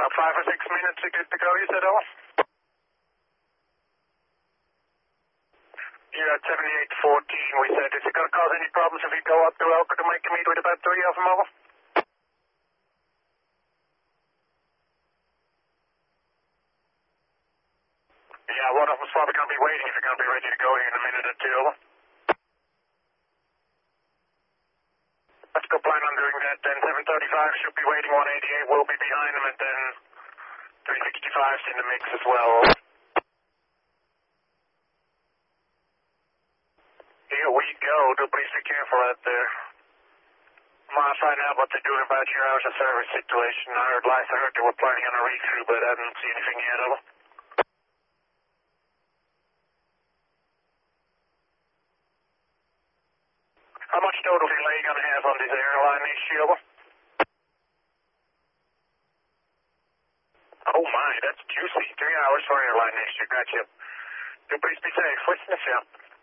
About 5 or 6 minutes, you're good to go, you said, Owen? You're at 7814, we said. Is it going to cause any problems if you go up to Elker to make a meet with about 3 of them, Owen? Yeah, one of them's probably going to be waiting if you're going to be ready to go here in a minute or two, Owen. Let's go plan on doing that then. 735 should be waiting, 188 will be behind them, and then 365's in the mix as well. Here we go. Do please be careful out there. I'm going to find out what they're doing about your hours of service situation. I heard they were planning on a read-through, but I didn't see anything yet of them. How much total delay are you going to have on this airline issue? Oh my, that's juicy. 3 hours for airline issue. Gotcha. Do please be safe. Listen to you.